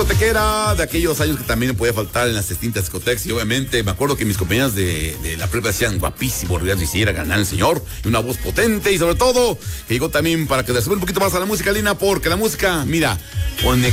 discotequera de aquellos años que también podía faltar en las distintas discotecas. Y obviamente me acuerdo que mis compañeras de la prepa decían guapísimo, Rivera hiciera ganar el señor, y una voz potente, y sobre todo que llegó también para que le sube un poquito más a la música, Lina, porque la música, mira, pone